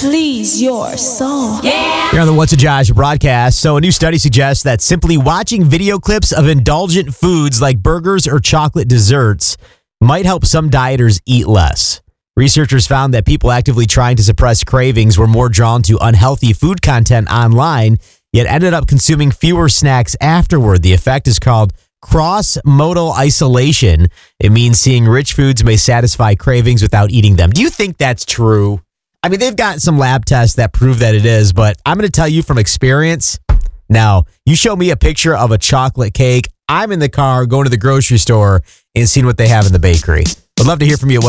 please your soul. Yeah. You're on the What's a Josh broadcast. So a new study suggests that simply watching video clips of indulgent foods like burgers or chocolate desserts might help some dieters eat less. Researchers found that people actively trying to suppress cravings were more drawn to unhealthy food content online, yet ended up consuming fewer snacks afterward. The effect is called cross-modal isolation. It means seeing rich foods may satisfy cravings without eating them. Do you think that's true? I mean, they've got some lab tests that prove that it is, but I'm going to tell you from experience. Now, you show me a picture of a chocolate cake, I'm in the car going to the grocery store and seeing what they have in the bakery. I'd love to hear from you.